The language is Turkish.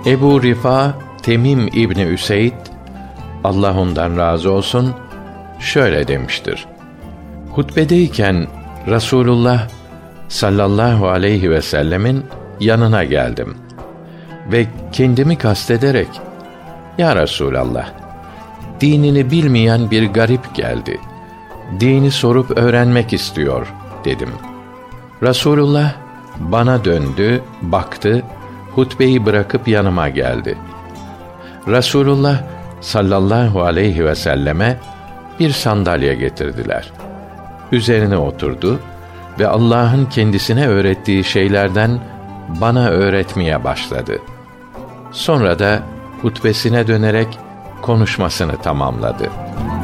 Ebu Rifa Temim İbni Üseyd, Allah ondan razı olsun, şöyle demiştir: hutbedeyken Resulullah sallallahu aleyhi ve sellemin yanına geldim ve kendimi kastederek, ya Resulallah, dinini bilmeyen bir garip geldi. Dini sorup öğrenmek istiyor dedim. Resulullah bana döndü, baktı, hutbeyi bırakıp yanıma geldi. Resulullah sallallahu aleyhi ve selleme bir sandalye getirdiler. Üzerine oturdu ve Allah'ın kendisine öğrettiği şeylerden bana öğretmeye başladı. Sonra da hutbesine dönerek konuşmasını tamamladı.